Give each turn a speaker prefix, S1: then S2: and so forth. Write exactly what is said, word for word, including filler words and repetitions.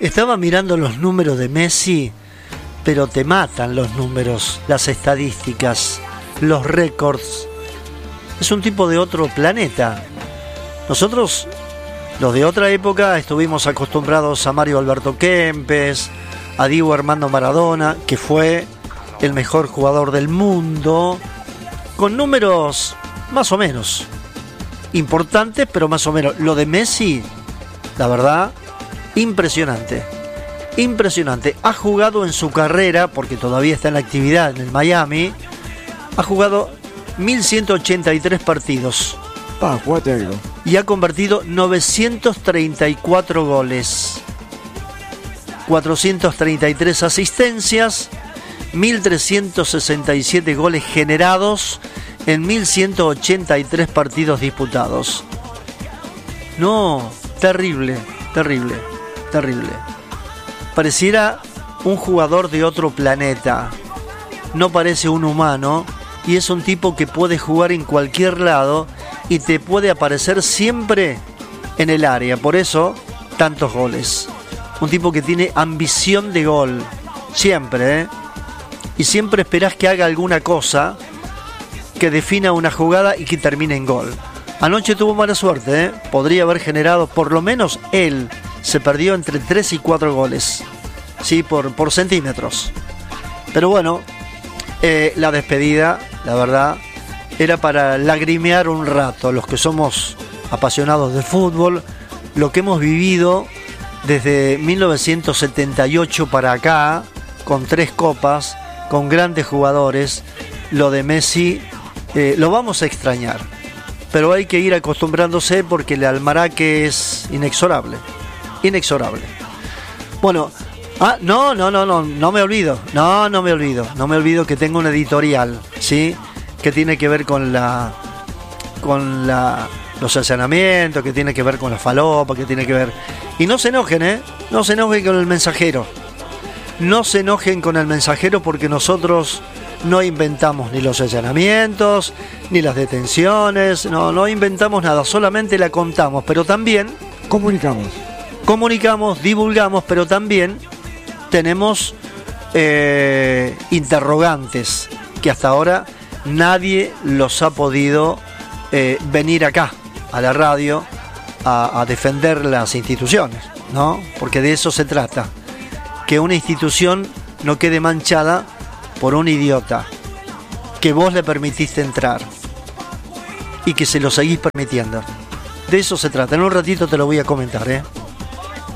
S1: Estaba mirando los números de Messi, pero te matan los números, las estadísticas, los récords. Es un tipo de otro planeta. Nosotros, los de otra época, estuvimos acostumbrados a Mario Alberto Kempes, a Diego Armando Maradona, que fue el mejor jugador del mundo, con números más o menos importantes, pero más o menos. Lo de Messi, la verdad, impresionante. Impresionante. Ha jugado en su carrera, porque todavía está en la actividad en el Miami, ha jugado mil ciento ochenta y tres partidos.
S2: Pa, jugate algo.
S1: Y ha convertido novecientos treinta y cuatro goles, cuatrocientas treinta y tres asistencias, mil trescientos sesenta y siete goles generados en mil ciento ochenta y tres partidos disputados. No, terrible, terrible, terrible. Pareciera un jugador de otro planeta. No parece un humano y es un tipo que puede jugar en cualquier lado y te puede aparecer siempre en el área. Por eso, tantos goles. Un tipo que tiene ambición de gol. Siempre, ¿eh? Y siempre esperás que haga alguna cosa que defina una jugada y que termine en gol. Anoche tuvo mala suerte, ¿eh? Podría haber generado, por lo menos él, se perdió entre tres y cuatro goles. Sí, por, por centímetros. Pero bueno, eh, la despedida, la verdad, era para lagrimear un rato. Los que somos apasionados de fútbol, lo que hemos vivido desde mil novecientos setenta y ocho para acá, con tres copas, con grandes jugadores, lo de Messi eh, lo vamos a extrañar. Pero hay que ir acostumbrándose porque el almanaque es inexorable. Inexorable. Bueno, ah, no, no, no, no, no me olvido. No, no me olvido. No me olvido que tengo un editorial, ¿sí? Que tiene que ver con la con la los allanamientos, que tiene que ver con la falopa, que tiene que ver. Y no se enojen, ¿eh? No se enojen con el mensajero. No se enojen con el mensajero porque nosotros no inventamos ni los allanamientos, ni las detenciones, no, no inventamos nada, solamente la contamos, pero también
S2: comunicamos.
S1: Comunicamos, divulgamos, pero también tenemos eh, interrogantes que hasta ahora nadie los ha podido eh, venir acá, a la radio, a, a defender las instituciones, ¿no? Porque de eso se trata. Que una institución no quede manchada por un idiota que vos le permitiste entrar y que se lo seguís permitiendo. De eso se trata. En un ratito te lo voy a comentar, ¿eh?